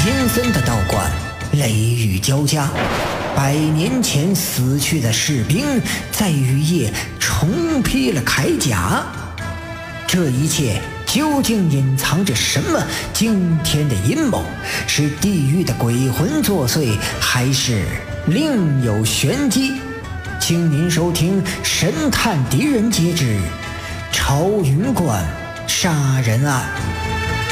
阴森的道观，雷雨交加。100年前死去的士兵在雨夜重披了铠甲。这一切究竟隐藏着什么惊天的阴谋？是地狱的鬼魂作祟，还是另有玄机？请您收听《神探狄仁杰之朝云观杀人案》。